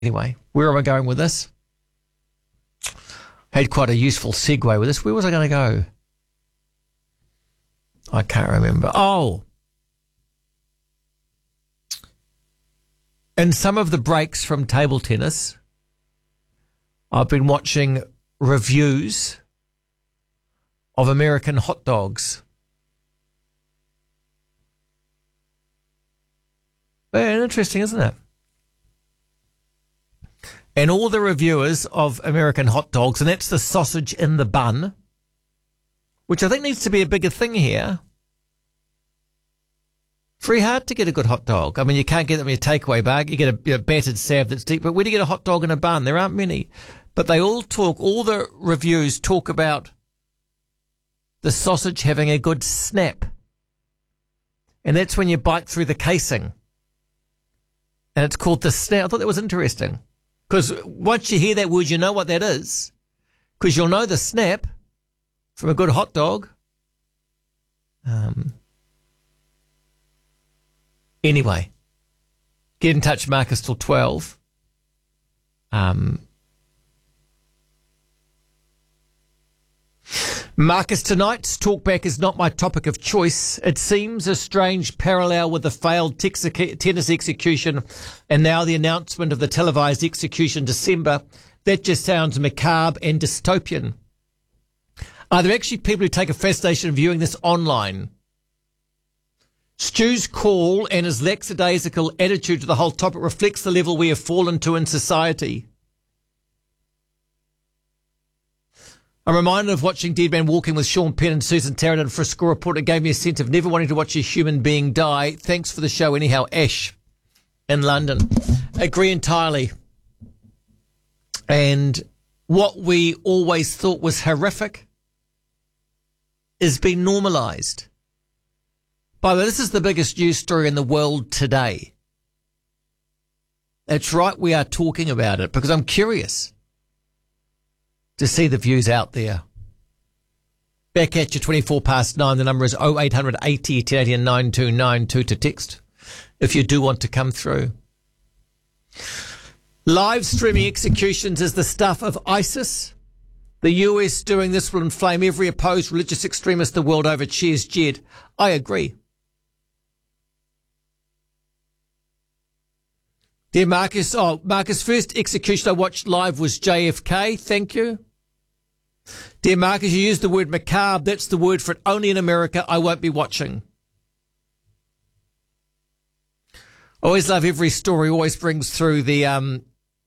Anyway, where am I going with this? Had quite a useful segue with this. Where was I going to go? I can't remember. Oh. In some of the breaks from table tennis, I've been watching reviews of American hot dogs. Very interesting, isn't it? And all the reviewers of American hot dogs, and that's the sausage in the bun, which I think needs to be a bigger thing here. Very hard to get a good hot dog. I mean, you can't get them in your takeaway bag. You get a battered salve that's deep. But where do you get a hot dog in a bun? There aren't many. But they all the reviews talk about the sausage having a good snap. And that's when you bite through the casing. And it's called the snap. I thought that was interesting. Because once you hear that word, you know what that is. Because you'll know the snap from a good hot dog. Anyway, get in touch, Marcus, till 12. Marcus, tonight's talkback is not my topic of choice. It seems a strange parallel with the failed tennis execution and now the announcement of the televised execution December. That just sounds macabre and dystopian. Are there actually people who take a fascination in viewing this online? Stu's call and his lackadaisical attitude to the whole topic reflects the level we have fallen to in society. I'm reminded of watching Dead Man Walking with Sean Penn and Susan Tarrant for a score report. It gave me a sense of never wanting to watch a human being die. Thanks for the show anyhow, Ash in London. Agree entirely. And what we always thought was horrific is being normalised. By the way, this is the biggest news story in the world today. That's right, we are talking about it because I'm curious to see the views out there. Back at you, 9:24. The number is 0800 80 1080 and 9292 to text if you do want to come through. Live streaming executions is the stuff of ISIS. The US doing this will inflame every opposed religious extremist the world over. Cheers, Jed. I agree. Dear Marcus, Marcus, first execution I watched live was JFK. Thank you. Dear Marcus, you used the word macabre. That's the word for it. Only in America. I won't be watching. Always love every story. Always brings through the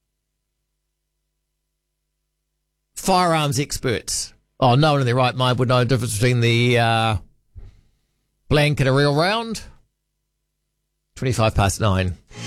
firearms experts. Oh, no one in their right mind would know the difference between the blank and a real round. 9:25.